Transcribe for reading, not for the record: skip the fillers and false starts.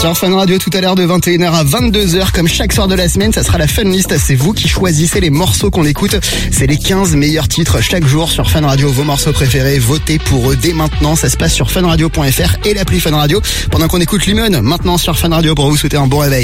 Sur Fun Radio tout à l'heure de 21h à 22h, comme chaque soir de la semaine, ça sera la Fun List. C'est vous qui choisissez les morceaux qu'on écoute. C'est les 15 meilleurs titres chaque jour sur Fun Radio. Vos morceaux préférés, votez pour eux dès maintenant. Ça se passe sur funradio.fr et l'appli Fun Radio. Pendant qu'on écoute Limon, maintenant sur Fun Radio pour vous souhaiter un bon réveil.